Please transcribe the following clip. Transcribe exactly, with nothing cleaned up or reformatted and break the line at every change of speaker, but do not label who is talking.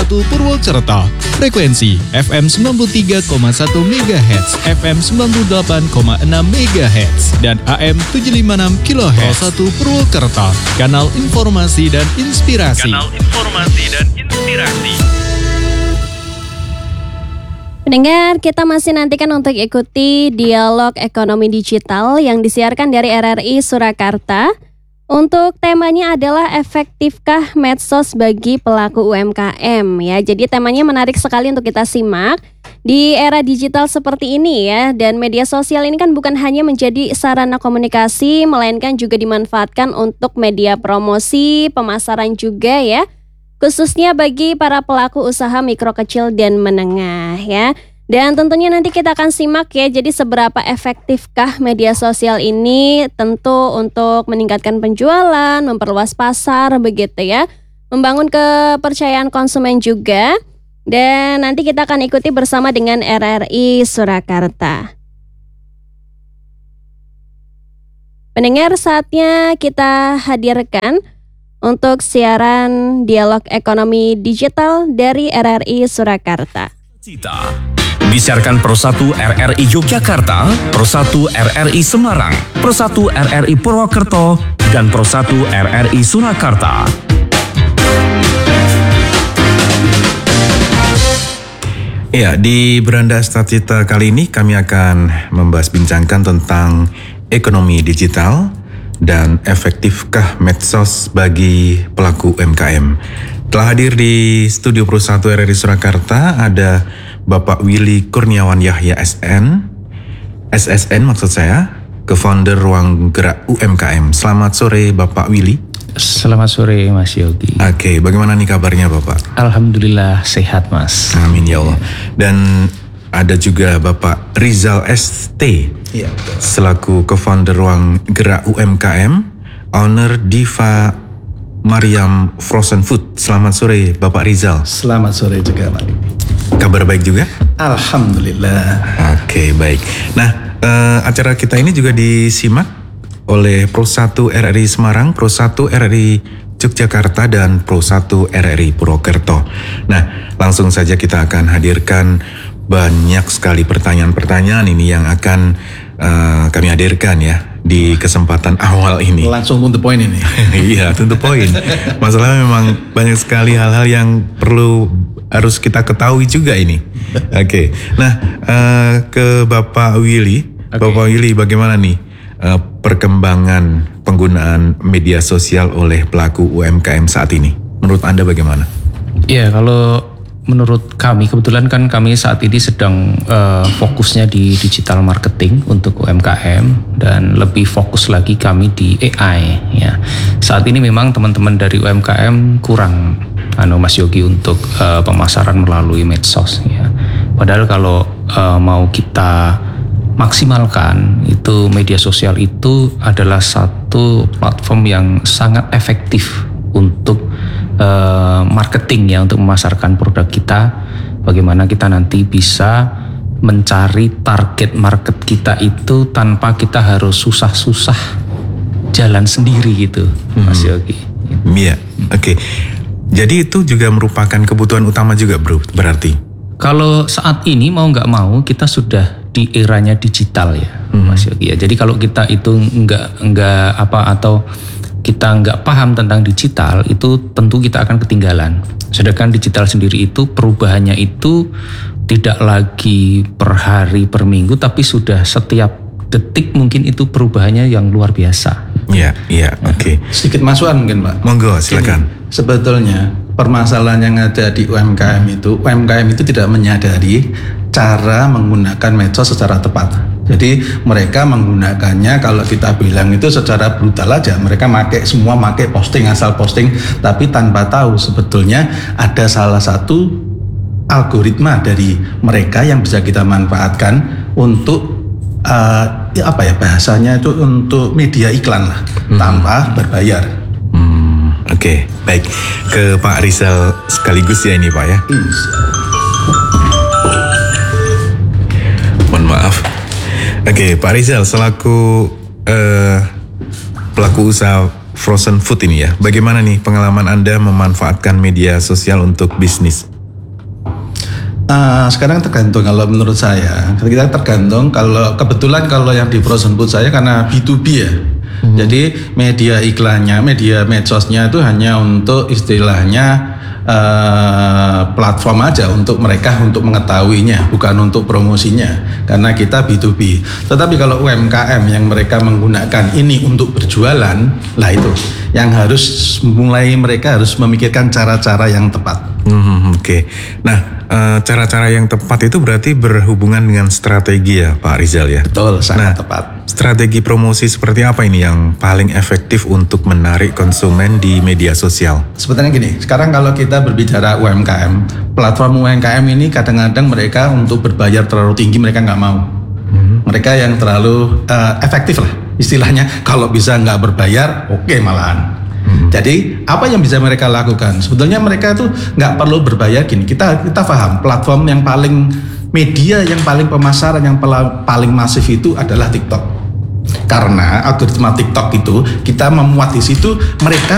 satu Purwokerto. Frekuensi F M sembilan puluh tiga koma satu megahertz, F M sembilan puluh delapan koma enam megahertz, dan A M tujuh ratus lima puluh enam kilohertz. satu Purwokerto, kanal informasi dan inspirasi.
Kanal informasi dan inspirasi.
Pendengar, kita masih nantikan untuk ikuti dialog ekonomi digital yang disiarkan dari R R I Surakarta. Untuk temanya adalah efektifkah medsos bagi pelaku U M K M ya. Jadi temanya menarik sekali untuk kita simak di era digital seperti ini ya. Dan media sosial ini kan bukan hanya menjadi sarana komunikasi, melainkan juga dimanfaatkan untuk media promosi, pemasaran juga ya. Khususnya bagi para pelaku usaha mikro, kecil, dan menengah ya. Dan tentunya nanti kita akan simak ya, jadi seberapa efektifkah media sosial ini tentu untuk meningkatkan penjualan, memperluas pasar begitu ya, membangun kepercayaan konsumen juga. Dan nanti kita akan ikuti bersama dengan R R I Surakarta. Pendengar, saatnya kita hadirkan untuk siaran dialog ekonomi digital dari R R I Surakarta.
Cita. Disiarkan Pro satu R R I Yogyakarta, Pro satu R R I Semarang, Pro satu R R I Purwokerto, dan Pro satu R R I Surakarta.
Ya, di Beranda Stacita kali ini kami akan membahas bincangkan tentang ekonomi digital dan efektifkah medsos bagi pelaku U M K M. Telah hadir di studio Pro satu R R I Surakarta ada Bapak Willy Kurniawan Yahya S N, S S N maksud saya, co-founder Ruang Gerak U M K M. Selamat sore Bapak Willy.
Selamat sore Mas Yogi.
Oke, bagaimana nih kabarnya Bapak?
Alhamdulillah sehat Mas.
Amin ya Allah. Dan ada juga Bapak Rizal S T, ya, selaku co-founder Ruang Gerak U M K M, owner Diva Mariam Frozen Food. Selamat sore Bapak Rizal.
Selamat sore juga Pak.
Kabar baik juga?
Alhamdulillah.
Oke, baik. Nah, eh, acara kita ini juga disimak oleh Pro satu R R I Semarang, Pro satu R R I Yogyakarta, dan Pro satu R R I Purwokerto. Nah, langsung saja kita akan hadirkan banyak sekali pertanyaan-pertanyaan ini yang akan uh, kami hadirkan ya di kesempatan awal ini.
Langsung to the point ini.
Iya, to the point. Masalahnya memang banyak sekali hal-hal yang perlu harus kita ketahui juga ini. Oke, okay. Nah uh, ke Bapak Willy, okay. Bapak Willy bagaimana nih uh, perkembangan penggunaan media sosial oleh pelaku U M K M saat ini? Menurut Anda bagaimana?
Ya, kalau menurut kami, kebetulan kan kami saat ini sedang uh, fokusnya di digital marketing untuk U M K M, dan lebih fokus lagi kami di A I ya. Saat ini memang teman-teman dari U M K M kurang anu Mas Yogi untuk uh, pemasaran melalui medsos ya. Padahal kalau uh, mau kita maksimalkan, itu media sosial itu adalah satu platform yang sangat efektif untuk uh, marketing ya, untuk memasarkan produk kita. Bagaimana kita nanti bisa mencari target market kita itu tanpa kita harus susah-susah jalan sendiri gitu, hmm. Mas Yogi.
Iya, oke. Okay. Jadi itu juga merupakan kebutuhan utama juga bro, berarti?
Kalau saat ini mau nggak mau kita sudah di eranya digital ya, hmm. Mas Yogi ya. Jadi kalau kita itu nggak nggak apa atau kita nggak paham tentang digital, itu tentu kita akan ketinggalan. Sedangkan digital sendiri itu perubahannya itu tidak lagi per hari per minggu, tapi sudah setiap detik mungkin itu perubahannya yang luar biasa.
Iya, iya, oke. Okay.
Sedikit masukan mungkin Pak.
Monggo, silakan.
Ini, sebetulnya permasalahan yang ada di U M K M itu, U M K M itu tidak menyadari cara menggunakan medsos secara tepat. Jadi mereka menggunakannya, kalau kita bilang itu secara brutal aja, mereka make semua make posting asal posting, tapi tanpa tahu sebetulnya ada salah satu algoritma dari mereka yang bisa kita manfaatkan untuk uh, ya apa ya bahasanya itu, untuk media iklan lah, hmm. tanpa berbayar.
Hmm, Oke, okay. Baik, ke Pak Rizal sekaligus ya ini Pak ya.
Hmm.
Mohon maaf. Oke, okay, Pak Rizal selaku uh, pelaku usaha frozen food ini ya, bagaimana nih pengalaman Anda memanfaatkan media sosial untuk bisnis?
Uh, sekarang tergantung kalau menurut saya. Kita tergantung kalau kebetulan kalau yang di frozen food saya karena B to B ya. Hmm. Jadi media iklannya, media medsosnya itu hanya untuk istilahnya uh, platform aja untuk mereka untuk mengetahuinya, bukan untuk promosinya. Karena kita B to B. Tetapi kalau U M K M yang mereka menggunakan ini untuk berjualan, lah itu yang harus mulai mereka harus memikirkan cara-cara yang tepat.
Hmm, Oke, okay. Nah uh, cara-cara yang tepat itu berarti berhubungan dengan strategi ya Pak Rizal ya?
Betul, sangat
nah,
tepat.
Strategi promosi seperti apa ini yang paling efektif untuk menarik konsumen di media sosial?
Sebetulnya gini, sekarang kalau kita berbicara U M K M, platform U M K M ini kadang-kadang mereka untuk berbayar terlalu tinggi mereka nggak mau. Hmm. Mereka yang terlalu uh, efektif lah istilahnya, kalau bisa nggak berbayar, oke okay, malahan. Hmm. Jadi apa yang bisa mereka lakukan? Sebetulnya mereka tuh nggak perlu berbayar gini. Kita kita paham platform yang paling media yang paling pemasaran yang paling masif itu adalah TikTok. Karena algoritma TikTok itu kita memuat di situ mereka